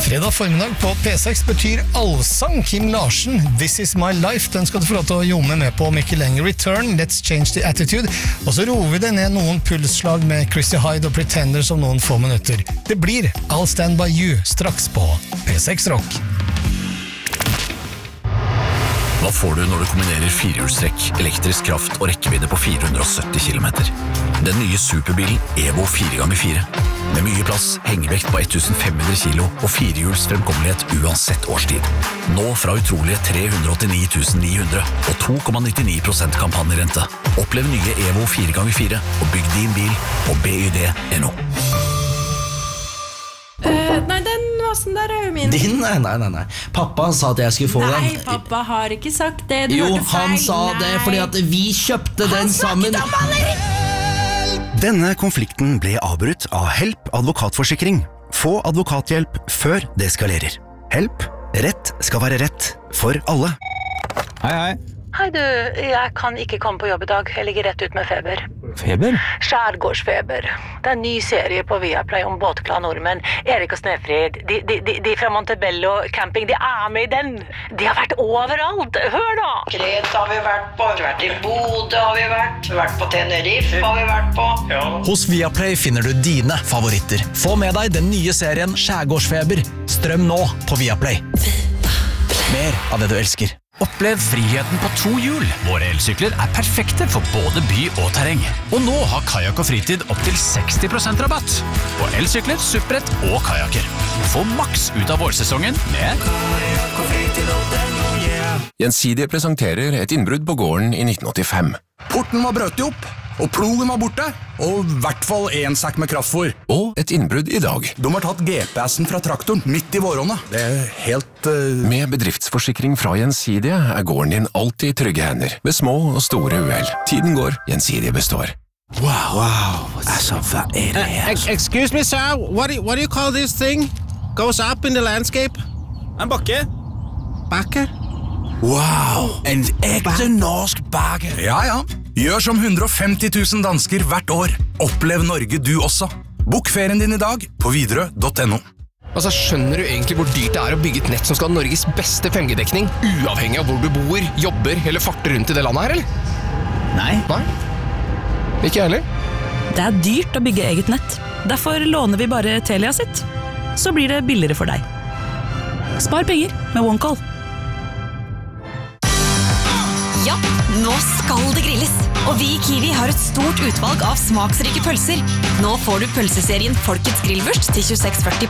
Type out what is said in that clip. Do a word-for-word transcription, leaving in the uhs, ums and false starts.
Fredag formiddag på P seks betyr allsang. Kim Larsen, This Is My Life, den skal du få lov til å jomme med på om ikke lenger. Return, Let's Change the Attitude. Og så roer vi det ned noen pulsslag med Chrissy Hyde og Pretenders om noen få minutter. Det blir I'll Stand By You straks på P seks Rock. Hva får du når du kombinerer firehjulstrekk, elektrisk kraft og rekkevidde på fire hundre og sytti kilometer? Den nye superbilen Evo fire ganger fire. Med mye plass, hengevekt på femten hundre kilo og firehjuls fremkommelighet uansett årstid. Nå fra utrolige tre hundre og åttini tusen ni hundre og to komma nittini prosent kampanjerente. Opplev nye Evo fire ganger fire og bygg din bil på B Y D punktum no. Uh, nei, den vasen der er jo min. Din? Nei, nei, nei, nei. Pappa sa at jeg skulle få nei, den. Nei, pappa har ikke sagt det. Du jo, hørte feil. Han sa nei. det fordi at vi kjøpte han den sammen. Han snakket om maleri! Denne konflikten ble avbrutt av Help advokatforsikring. Få advokathjelp før det skalerer. Help. Rett skal være rett for alle. Hei, hei. Hei du, jeg kan ikke komme på jobb i dag. Jeg ligger rett ut med feber. Feber? Skjærgårdsfeber. Det er en ny serie på Viaplay om båtglade nordmenn. Erik og Snefrid, de, de, de, de fra Montebello camping, de er med i den. De har vært overalt. Hør da! Kreta har vi vært på, vi har vært i Bodø har vi vært, vi har vært på Tenerife har vi vært på. Ja. Hos Viaplay finner du dine favoritter. Få med deg den nye serien Skjærgårdsfeber. Strøm nå på Viaplay. Mer av det du elsker. Opplev friheten på to hjul. Våre elsykler er perfekte for både by og terreng. Og nå har Kajak og Fritid opp til seksti prosent rabatt på elsykler, supprett og kajaker. Få maks ut av vårsesongen med Kajak og Fritid punktum no. Gjensidige presenterer et innbrudd på gården i nitten åttifem. Porten var brøtt opp, og plogen var borte, og i hvert fall en sekk med kraftfôr. Og et innbrudd i dag. De har tatt G P S-en fra traktoren midt i våronna. Det er helt... Uh... Med bedriftsforsikring fra Gjensidige er gården din alltid i trygge hender, ved små og store uhell. Tiden går, Gjensidige består. Wow, wow, altså, hva er det her? Uh, excuse me, sir, what do, what do you call this thing? Goes up in the landscape? En bakke. Bakke? Wow, en ekte norsk bakke. Ja, ja. Gjør som hundre og femti tusen dansker hvert år. Opplev Norge du også. Bok ferien din i dag på Widerøe punktum no. Altså, skjønner du egentlig hvor dyrt det er å bygge et nett som skal ha Norges beste fem G-dekning, uavhengig av hvor du bor, jobber eller farter rundt i det landet her, eller? Nei. Nei? Ikke jeg heller. Det er dyrt å bygge eget nett. Derfor låner vi bare Telia sitt. Så blir det billigere for deg. Spar penger med OneCall. Ja, nå skal det grilles. Og vi i Kiwi har et stort utvalg av smaksrike pølser. Nå får du pølseserien Folkets grillvurst til tjueseks førti